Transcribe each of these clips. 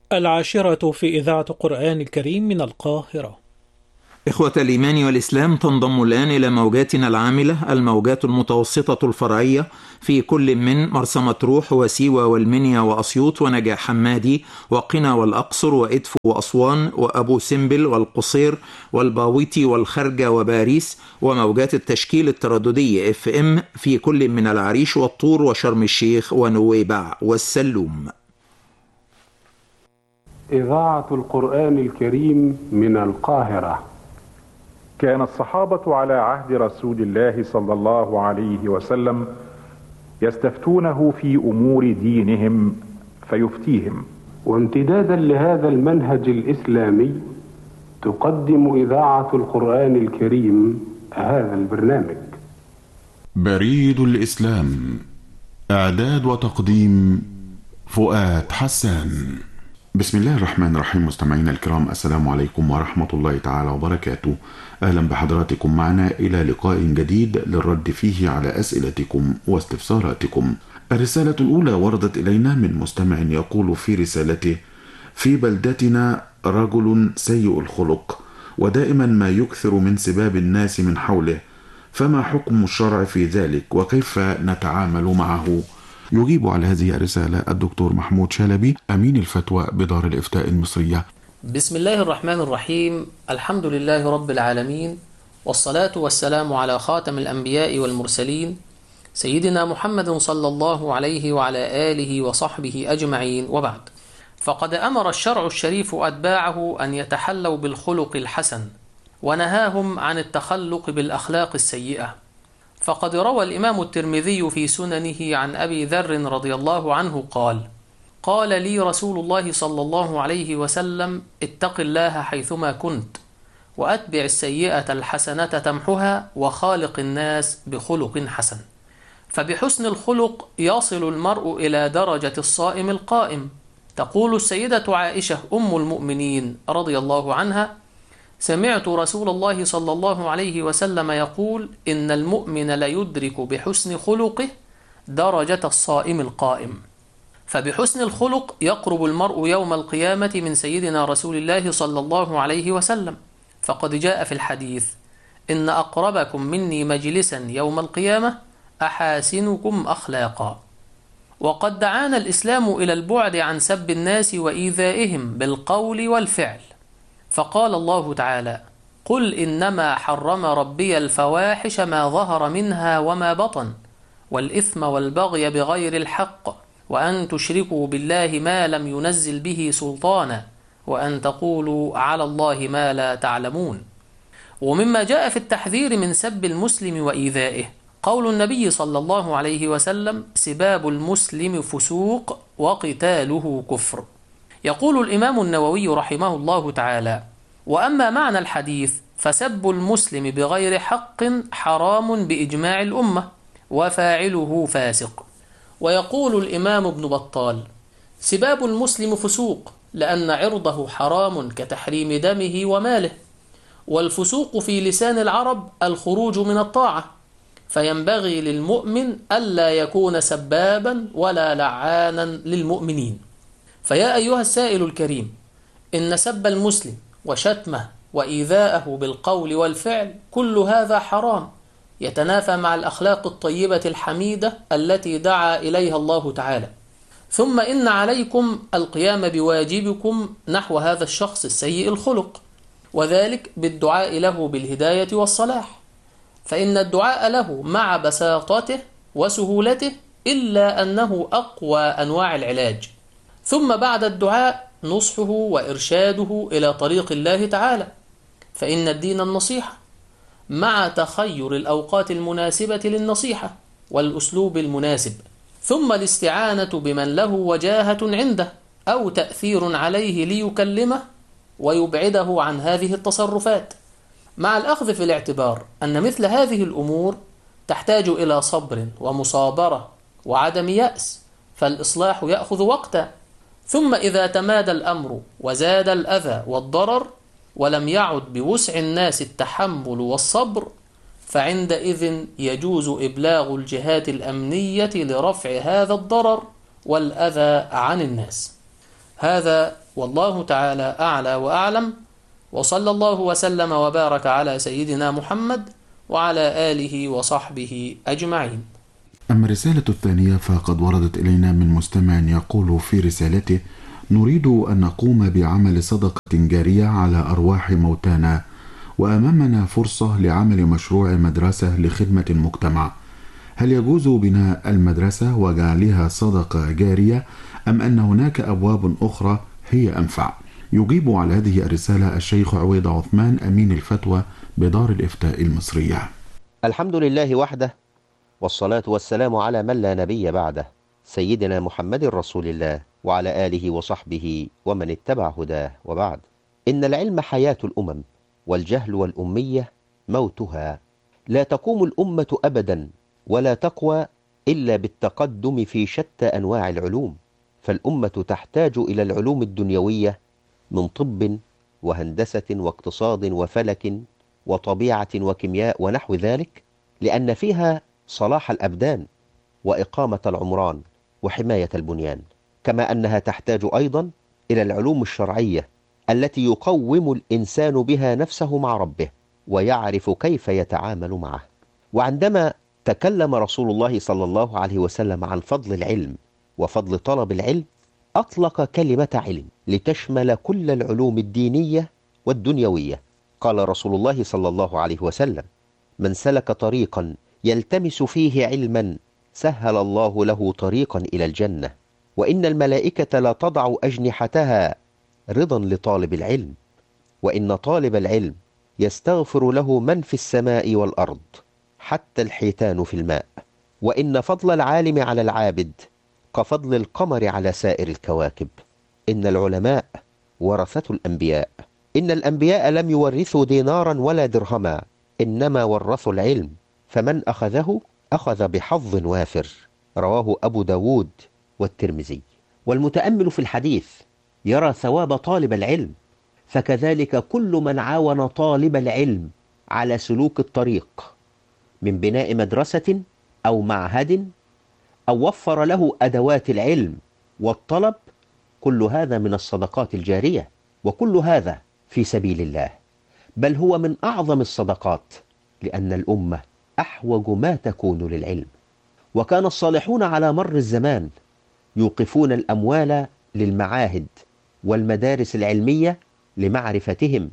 العاشرة في إذاعة قرآن الكريم من القاهرة. إخوة الإيمان والإسلام، تنضم الآن إلى موجاتنا العاملة الموجات المتوسطة الفرعية في كل من مرسى مطروح وسيوة والمنيا وأسيوط ونجع حمادي وقنا والأقصر وإدفو وأسوان وأبو سمبل والقصير والباويتي والخرجة وباريس، وموجات التشكيل الترددي FM في كل من العريش والطور وشرم الشيخ ونويبع والسلوم. إذاعة القرآن الكريم من القاهرة. كان الصحابة على عهد رسول الله صلى الله عليه وسلم يستفتونه في أمور دينهم فيفتيهم. وامتدادا لهذا المنهج الإسلامي تقدم إذاعة القرآن الكريم هذا البرنامج. بريد الإسلام، إعداد وتقديم فؤاد حسان. بسم الله الرحمن الرحيم. مستمعينا الكرام، السلام عليكم ورحمة الله تعالى وبركاته. أهلا بحضراتكم معنا إلى لقاء جديد للرد فيه على أسئلتكم واستفساراتكم. الرسالة الأولى وردت إلينا من مستمع يقول في رسالته: في بلدتنا رجل سيء الخلق ودائما ما يكثر من سباب الناس من حوله، فما حكم الشرع في ذلك وكيف نتعامل معه؟ يجيب على هذه الرسالة الدكتور محمود شلبي، أمين الفتوى بدار الإفتاء المصرية. بسم الله الرحمن الرحيم. الحمد لله رب العالمين، والصلاة والسلام على خاتم الأنبياء والمرسلين سيدنا محمد صلى الله عليه وعلى آله وصحبه أجمعين، وبعد. فقد أمر الشرع الشريف أتباعه أن يتحلوا بالخلق الحسن، ونهاهم عن التخلق بالأخلاق السيئة. فقد روى الإمام الترمذي في سننه عن أبي ذر رضي الله عنه قال لي رسول الله صلى الله عليه وسلم: اتق الله حيثما كنت، وأتبع السيئة الحسنة تمحها، وخالق الناس بخلق حسن. فبحسن الخلق يصل المرء إلى درجة الصائم القائم. تقول السيدة عائشة أم المؤمنين رضي الله عنها: سمعت رسول الله صلى الله عليه وسلم يقول: إن المؤمن ليدرك بحسن خلقه درجة الصائم القائم. فبحسن الخلق يقرب المرء يوم القيامة من سيدنا رسول الله صلى الله عليه وسلم، فقد جاء في الحديث: إن أقربكم مني مجلسا يوم القيامة أحاسنكم أخلاقا. وقد دعانا الإسلام إلى البعد عن سب الناس وإيذائهم بالقول والفعل، فقال الله تعالى: قل إنما حرم ربي الفواحش ما ظهر منها وما بطن، والإثم والبغي بغير الحق، وأن تشركوا بالله ما لم ينزل به سلطانا، وأن تقولوا على الله ما لا تعلمون. ومما جاء في التحذير من سب المسلم وإيذائه قول النبي صلى الله عليه وسلم: سباب المسلم فسوق وقتاله كفر. يقول الإمام النووي رحمه الله تعالى: وأما معنى الحديث فسب المسلم بغير حق حرام بإجماع الأمة، وفاعله فاسق. ويقول الإمام ابن بطال: سباب المسلم فسوق، لأن عرضه حرام كتحريم دمه وماله. والفسوق في لسان العرب الخروج من الطاعة، فينبغي للمؤمن ألا يكون سبابا ولا لعانا للمؤمنين. فيا أيها السائل الكريم، إن سب المسلم وشتمه وإيذاءه بالقول والفعل كل هذا حرام، يتنافى مع الأخلاق الطيبة الحميدة التي دعا إليها الله تعالى. ثم إن عليكم القيام بواجبكم نحو هذا الشخص السيء الخلق، وذلك بالدعاء له بالهداية والصلاح، فإن الدعاء له مع بساطته وسهولته إلا أنه أقوى أنواع العلاج. ثم بعد الدعاء نصحه وإرشاده إلى طريق الله تعالى، فإن الدين النصيحة، مع تخير الأوقات المناسبة للنصيحة والأسلوب المناسب. ثم الاستعانة بمن له وجاهة عنده أو تأثير عليه ليكلمه ويبعده عن هذه التصرفات، مع الأخذ في الاعتبار أن مثل هذه الأمور تحتاج إلى صبر ومصابرة وعدم يأس، فالإصلاح يأخذ وقتا. ثم إذا تمادى الأمر وزاد الأذى والضرر ولم يعد بوسع الناس التحمل والصبر، فعندئذ يجوز إبلاغ الجهات الأمنية لرفع هذا الضرر والأذى عن الناس. هذا والله تعالى أعلى وأعلم، وصلى الله وسلم وبارك على سيدنا محمد وعلى آله وصحبه أجمعين. أما الرسالة الثانية فقد وردت إلينا من مستمع يقول في رسالته: نريد أن نقوم بعمل صدقة جارية على أرواح موتانا، وأمامنا فرصة لعمل مشروع مدرسة لخدمة المجتمع. هل يجوز بناء المدرسة وجعلها صدقة جارية، أم أن هناك أبواب أخرى هي أنفع؟ يجيب على هذه الرسالة الشيخ عويض عثمان، أمين الفتوى بدار الإفتاء المصرية. الحمد لله وحده، والصلاة والسلام على من لا نبي بعده، سيدنا محمد رسول الله وعلى آله وصحبه ومن اتبع هداه، وبعد. إن العلم حياة الأمم، والجهل والأمية موتها. لا تقوم الأمة أبدا ولا تقوى إلا بالتقدم في شتى أنواع العلوم، فالأمة تحتاج إلى العلوم الدنيوية من طب وهندسة واقتصاد وفلك وطبيعة وكيمياء ونحو ذلك، لأن فيها صلاح الأبدان وإقامة العمران وحماية البنيان، كما أنها تحتاج أيضا إلى العلوم الشرعية التي يقوم الإنسان بها نفسه مع ربه ويعرف كيف يتعامل معه. وعندما تكلم رسول الله صلى الله عليه وسلم عن فضل العلم وفضل طلب العلم، أطلق كلمة علم لتشمل كل العلوم الدينية والدنيوية. قال رسول الله صلى الله عليه وسلم: من سلك طريقا يلتمس فيه علما سهل الله له طريقا إلى الجنة، وإن الملائكة لا تضع أجنحتها رضا لطالب العلم، وإن طالب العلم يستغفر له من في السماء والأرض حتى الحيتان في الماء، وإن فضل العالم على العابد كفضل القمر على سائر الكواكب. إن العلماء ورثة الأنبياء، إن الأنبياء لم يورثوا دينارا ولا درهما، إنما ورثوا العلم، فمن أخذه أخذ بحظ وافر. رواه أبو داود والترمذي. والمتأمل في الحديث يرى ثواب طالب العلم، فكذلك كل من عاون طالب العلم على سلوك الطريق من بناء مدرسة أو معهد أو وفر له أدوات العلم والطلب، كل هذا من الصدقات الجارية، وكل هذا في سبيل الله، بل هو من أعظم الصدقات، لأن الأمة أحوج ما تكون للعلم. وكان الصالحون على مر الزمان يوقفون الأموال للمعاهد والمدارس العلمية لمعرفتهم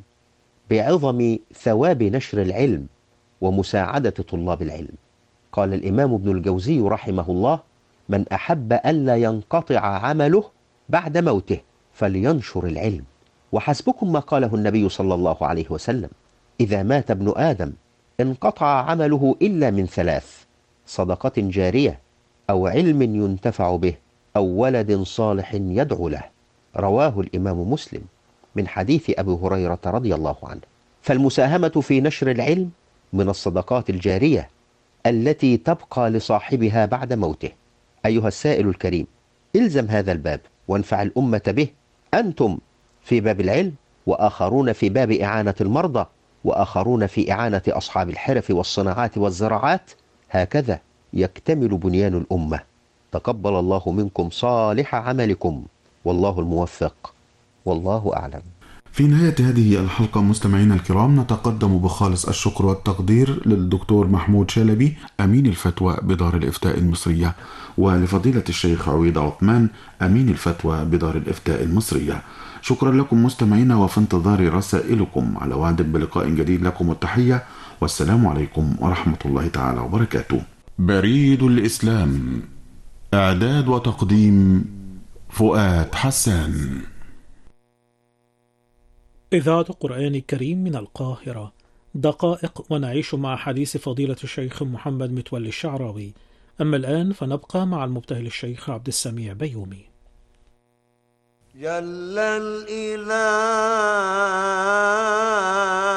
بعظم ثواب نشر العلم ومساعدة طلاب العلم. قال الإمام ابن الجوزي رحمه الله: من أحب ألا ينقطع عمله بعد موته فلينشر العلم. وحسبكم ما قاله النبي صلى الله عليه وسلم: إذا مات ابن آدم انقطع عمله إلا من ثلاث: صدقة جارية، أو علم ينتفع به، أو ولد صالح يدعو له. رواه الإمام مسلم من حديث أبي هريرة رضي الله عنه. فالمساهمة في نشر العلم من الصدقات الجارية التي تبقى لصاحبها بعد موته. أيها السائل الكريم، إلزم هذا الباب وانفع الأمة به. أنتم في باب العلم، وآخرون في باب إعانة المرضى، وآخرون في إعانة أصحاب الحرف والصناعات والزراعات. هكذا يكتمل بنيان الأمة. تقبل الله منكم صالح عملكم، والله الموفق، والله أعلم. في نهاية هذه الحلقة مستمعينا الكرام، نتقدم بخالص الشكر والتقدير للدكتور محمود شلبي، أمين الفتوى بدار الإفتاء المصرية، ولفضيلة الشيخ عويض عثمان، أمين الفتوى بدار الإفتاء المصرية. شكرا لكم مستمعينا، وفي انتظار رسائلكم. على وعد بلقاء جديد، لكم التحية، والسلام عليكم ورحمة الله تعالى وبركاته. بريد الإسلام، إعداد وتقديم فؤاد حسان. إذاعة القرآن الكريم من القاهرة. دقائق ونعيش مع حديث فضيلة الشيخ محمد متولي الشعراوي. أما الآن فنبقى مع المبتهل الشيخ عبد السميع بيومي. جل الإله